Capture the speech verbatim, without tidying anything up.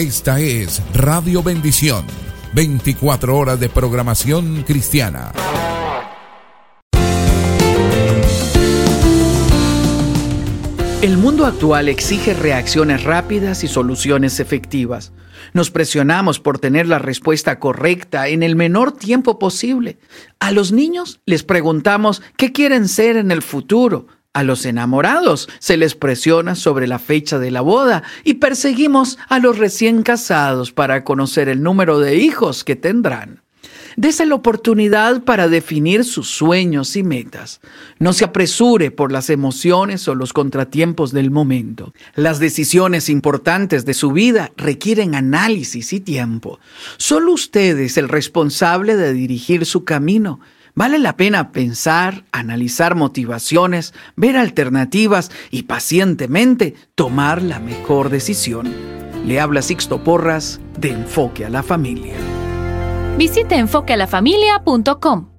Esta es Radio Bendición, veinticuatro horas de programación cristiana. El mundo actual exige reacciones rápidas y soluciones efectivas. Nos presionamos por tener la respuesta correcta en el menor tiempo posible. A los niños les preguntamos qué quieren ser en el futuro. A los enamorados se les presiona sobre la fecha de la boda y perseguimos a los recién casados para conocer el número de hijos que tendrán. Dese la oportunidad para definir sus sueños y metas. No se apresure por las emociones o los contratiempos del momento. Las decisiones importantes de su vida requieren análisis y tiempo. Solo usted es el responsable de dirigir su camino. Vale la pena pensar, analizar motivaciones, ver alternativas y pacientemente tomar la mejor decisión. Le habla Sixto Porras de Enfoque a la Familia. Visite enfoque a la familia punto com.